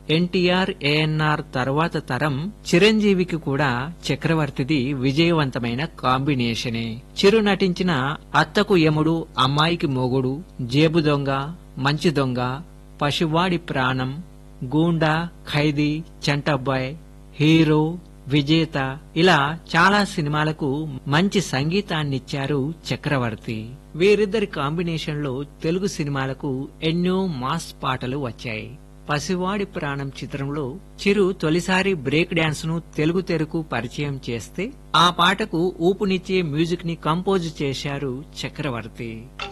ఎన్టీఆర్, ఏఎన్ఆర్ తర్వాత తరం చిరంజీవికి కూడా చక్రవర్తిది విజయవంతమైన కాంబినేషనే. చిరు నటించిన అత్తకు యముడు, అమ్మాయికి మొగుడు, జేబు దొంగ, మంచి దొంగ, పశువాడి ప్రాణం, గూండా, ఖైదీ, చంటబ్బాయ్, హీరో, విజేత ఇలా చాలా సినిమాలకు మంచి సంగీతాన్నిచ్చారు చక్రవర్తి. వీరిద్దరి కాంబినేషన్ లో తెలుగు సినిమాలకు ఎన్నో మాస్ పాటలు వచ్చాయి. పసివాడి ప్రాణం చిత్రంలో చిరు తొలిసారి బ్రేక్ డాన్స్ ను తెలుగు తెరకు పరిచయం చేస్తే ఆ పాటకు ఊపునిచ్చే మ్యూజిక్ ని కంపోజ్ చేశారు చక్రవర్తి.